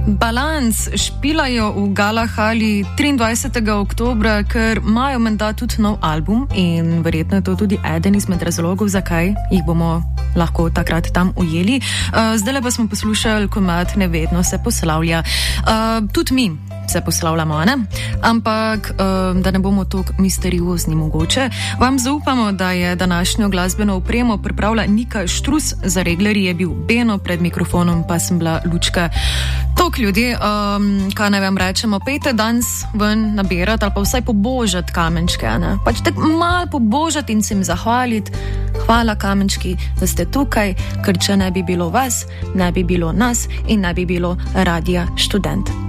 Balans špilajo v Galahali 23. oktobra, ker imajo menda tudi nov album in verjetno je to tudi eden izmed razlogov, zakaj jih bomo lahko takrat tam ujeli. Zdaj pa smo poslušali komad Nevedno se poslavlja. Tudi mi se poslavljamo, ne? Ampak, da ne bomo toliko misteriozni mogoče, vam zaupamo, da je današnjo glasbeno opremo pripravila Nika Štrus, za reglerji je bil Beno, pred mikrofonom pa sem bila Lučka. Tok ljudje, kaj naj vam rečemo, pejte danes ven nabirati ali pa vsaj pobožati kamenčke, ne? Pač tako malo pobožati in se jim zahvaliti. Hvala kamenčki, da ste tukaj, ker če ne bi bilo vas, ne bi bilo nas in ne bi bilo Radia Študent.